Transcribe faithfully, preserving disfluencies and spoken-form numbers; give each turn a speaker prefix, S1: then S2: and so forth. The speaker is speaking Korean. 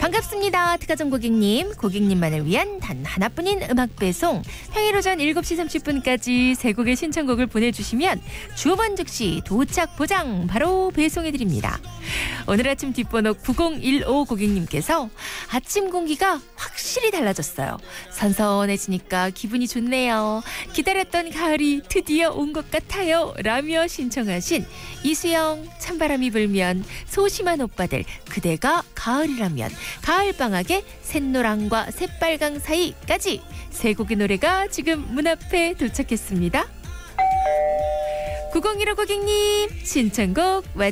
S1: 반갑습니다. 특가정 고객님, 고객님만을 위한 단 하나뿐인 음악 배송. 평일 오전 일곱 시 삼십 분까지 세 곡의 신청곡을 보내주시면 주문 즉시 도착 보장 바로 배송해드립니다. 오늘 아침 뒷번호 구공일오 고객님께서 아침 공기가 확실히 달라졌어요. 선선해지니까 기분이 좋네요. 기다렸던 가을이 드디어 온 것 같아요. 라며 신청하신 이수영 찬바람이 불면 소심한 오빠들 그대가 가을이라면 가을방학의 샛노랑과 새빨강 사이까지 세 곡의 노래가 지금 문 앞에 도착했습니다. 구공일오 고객님 신청곡 완